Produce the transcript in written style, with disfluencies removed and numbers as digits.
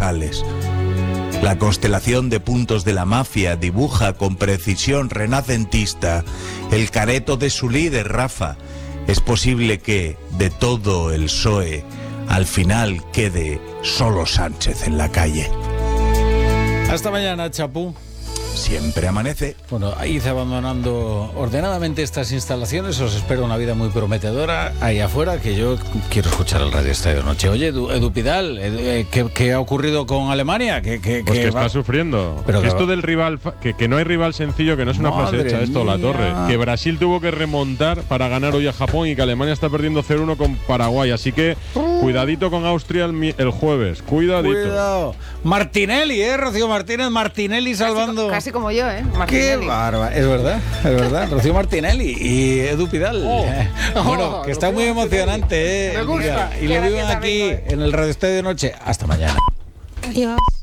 locales. La constelación de puntos de la mafia dibuja con precisión renacentista el careto de su líder, Rafa. Es posible que, de todo el PSOE, al final quede solo Sánchez en la calle. Hasta mañana, Chapú. Siempre amanece. Bueno, id abandonando ordenadamente estas instalaciones. Os espero una vida muy prometedora ahí afuera, que yo quiero escuchar el Radio Estadio Noche. Oye, Edu Pidal, ¿qué ha ocurrido con Alemania? Pues que está sufriendo. Pero esto del rival, que no hay rival sencillo, que no es una frase hecha esto, la torre. Que Brasil tuvo que remontar para ganar hoy a Japón y que Alemania está perdiendo 0-1 con Paraguay. Así que cuidadito con Austria el jueves. Cuidadito. Martinelli, Rocío Martinelli salvando. Casi como yo, Martinelli. Qué bárbaro. Es verdad. Rocío Martinelli y Edu Pidal. Bueno, que está muy emocionante, Me gusta. Y lo viven aquí en el Radio Estadio Noche. Hasta mañana. Adiós.